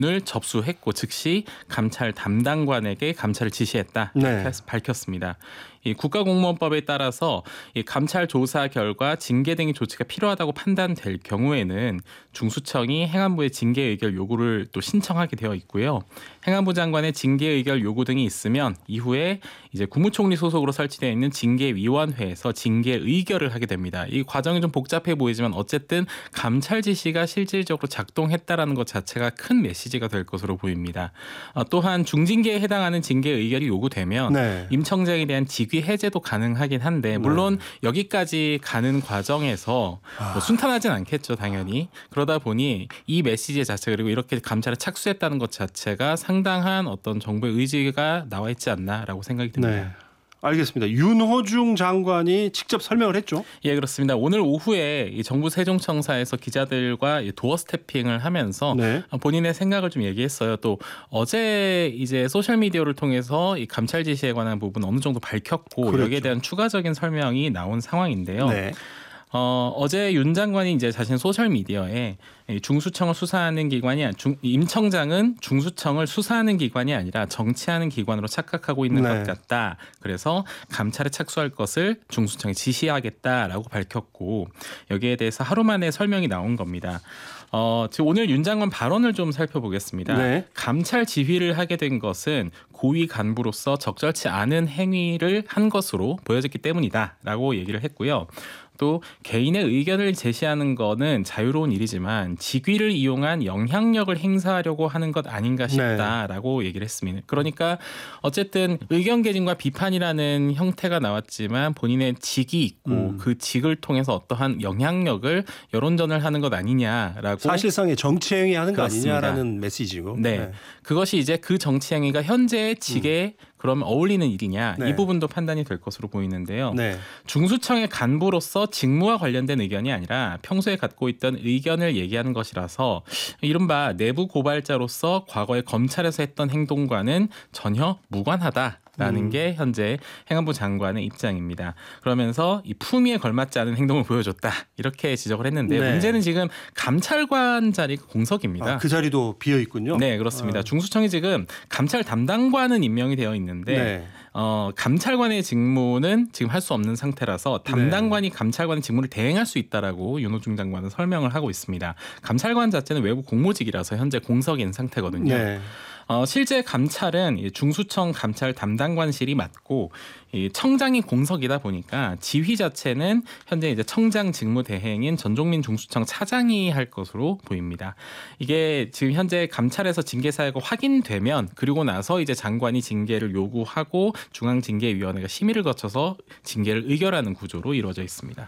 을 접수했고 즉시 감찰 담당관에게 감찰을 지시했다 이렇게 밝혔습니다. 이 국가공무원법에 따라서 이 감찰 조사 결과 징계 등의 조치가 필요하다고 판단될 경우에는 중수청이 행안부에 징계 의결 요구를 또 신청하게 되어 있고요. 행안부 장관의 징계 의결 요구 등이 있으면 이후에 이제 국무총리 소속으로 설치되어 있는 징계위원회에서 징계 의결을 하게 됩니다. 이 과정이 좀 복잡해 보이지만 어쨌든 감찰 지시가 실질적으로 작동했다라는 것 자체가 큰 메시지가 될 것으로 보입니다. 또한 중징계에 해당하는 징계 의결이 요구되면 임 청장에 대한 직위 해제도 가능하긴 한데 물론 여기까지 가는 과정에서 뭐 순탄하진 않겠죠, 당연히. 그러다 보니 이 메시지 자체 그리고 이렇게 감찰에 착수했다는 것 자체가 상당한 어떤 정부의 의지가 나와 있지 않나라고 생각이 듭니다. 네. 알겠습니다. 윤호중 장관이 직접 설명을 했죠? 예, 그렇습니다. 오늘 오후에 이 정부 세종청사에서 기자들과 도어 스태핑을 하면서 본인의 생각을 좀 얘기했어요. 또 어제 이제 소셜 미디어를 통해서 이 감찰 지시에 관한 부분 어느 정도 밝혔고 그렇죠. 여기에 대한 추가적인 설명이 나온 상황인데요. 어제 윤 장관이 이제 자신 소셜 미디어에 중수청을 수사하는 기관이 임 청장은 중수청을 수사하는 기관이 아니라 정치하는 기관으로 착각하고 있는 것 같다. 그래서 감찰에 착수할 것을 중수청에 지시하겠다라고 밝혔고 여기에 대해서 하루 만에 설명이 나온 겁니다. 지금 오늘 윤 장관 발언을 좀 살펴보겠습니다. 감찰 지휘를 하게 된 것은 고위 간부로서 적절치 않은 행위를 한 것으로 보여졌기 때문이다라고 얘기를 했고요. 또 개인의 의견을 제시하는 거는 자유로운 일이지만 직위를 이용한 영향력을 행사하려고 하는 것 아닌가 싶다라고 얘기를 했습니다. 그러니까 어쨌든 의견 개진과 비판이라는 형태가 나왔지만 본인의 직이 있고 그 직을 통해서 어떠한 영향력을 여론전을 하는 것 아니냐라고 사실상의 정치 행위 하는 거 아니냐라는 메시지고. 그것이 이제 그 정치 행위가 현재의 직에 그러면 어울리는 일이냐 이 부분도 판단이 될 것으로 보이는데요. 중수청의 간부로서 직무와 관련된 의견이 아니라 평소에 갖고 있던 의견을 얘기하는 것이라서 이른바 내부 고발자로서 과거에 검찰에서 했던 행동과는 전혀 무관하다라는 게 현재 행안부 장관의 입장입니다. 그러면서 이 품위에 걸맞지 않은 행동을 보여줬다 이렇게 지적을 했는데 문제는 지금 감찰관 자리가 공석입니다. 그 자리도 비어 있군요. 네, 그렇습니다. 중수청이 지금 감찰 담당관은 임명이 되어 있는데 감찰관의 직무는 지금 할 수 없는 상태라서 담당관이 감찰관의 직무를 대행할 수 있다라고 윤호중 장관은 설명을 하고 있습니다. 감찰관 자체는 외부 공무직이라서 현재 공석인 상태거든요. 실제 감찰은 중수청 감찰 담당관실이 맡고 청장이 공석이다 보니까 지휘 자체는 현재 이제 청장 직무 대행인 전종민 중수청 차장이 할 것으로 보입니다. 이게 지금 현재 감찰에서 징계 사유가 확인되면 그리고 나서 이제 장관이 징계를 요구하고 중앙징계위원회가 심의를 거쳐서 징계를 의결하는 구조로 이루어져 있습니다.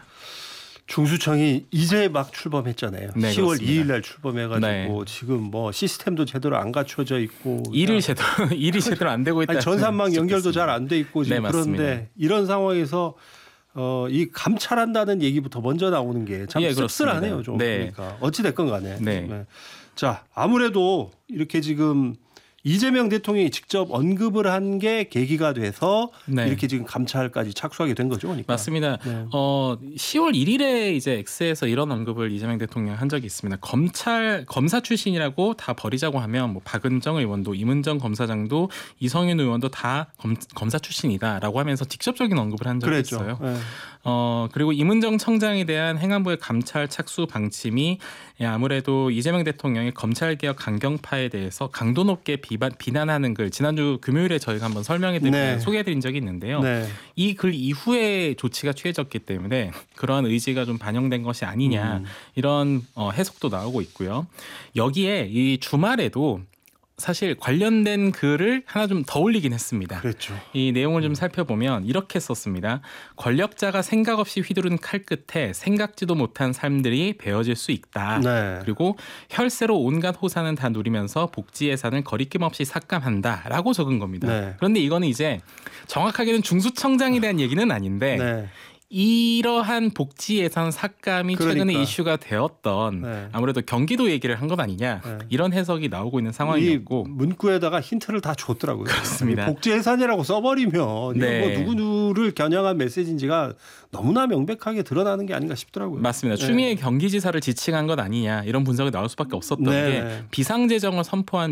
중수청이 이제 막 출범했잖아요. 10월 2일 날 출범해가지고 지금 뭐 시스템도 제대로 안 갖춰져 있고 일이 제대로 안 되고 있다. 전산망 연결도 잘 안 돼 있고 지금 그런데 이런 상황에서 이 감찰한다는 얘기부터 먼저 나오는 게 참 씁쓸하네요. 좀 그러니까 어찌 됐건 간에. 자, 아무래도 이렇게 지금 이재명 대통령이 직접 언급을 한 게 계기가 돼서 이렇게 지금 감찰까지 착수하게 된 거죠. 그러니까. 맞습니다. 10월 1일에 이제 X에서 이런 언급을 이재명 대통령 한 적이 있습니다. 검사 출신이라고 다 버리자고 하면 뭐 박은정 의원도 이문정 검사장도 이성윤 의원도 다 검사 출신이다라고 하면서 직접적인 언급을 한 적이 있어요. 그리고 이문정 청장에 대한 행안부의 감찰 착수 방침이 아무래도 이재명 대통령의 검찰개혁 강경파에 대해서 강도 높게 비난하는 글 지난주 금요일에 저희가 한번 소개해드린 적이 있는데요. 이 글 이후에 조치가 취해졌기 때문에 그러한 의지가 좀 반영된 것이 아니냐 이런 해석도 나오고 있고요. 여기에 이 주말에도 사실 관련된 글을 하나 좀 더 올리긴 했습니다. 이 내용을 좀 살펴보면 이렇게 썼습니다. 권력자가 생각 없이 휘두른 칼 끝에 생각지도 못한 삶들이 베어질 수 있다. 그리고 혈세로 온갖 호사는 다 누리면서 복지 예산을 거리낌 없이 삭감한다라고 적은 겁니다. 그런데 이거는 이제 정확하게는 중수청장에 대한 얘기는 아닌데 이러한 복지 예산 삭감이 최근에 이슈가 되었던 아무래도 경기도 얘기를 한 것 아니냐 이런 해석이 나오고 있는 상황이었고 이 문구에다가 힌트를 다 줬더라고요. 그렇습니다. 복지 예산이라고 써버리면 뭐 누구를 겨냥한 메시지인지가 너무나 명백하게 드러나는 게 아닌가 싶더라고요. 맞습니다. 추미애 경기지사를 지칭한 것 아니냐 이런 분석이 나올 수밖에 없었던 게 비상재정을 선포한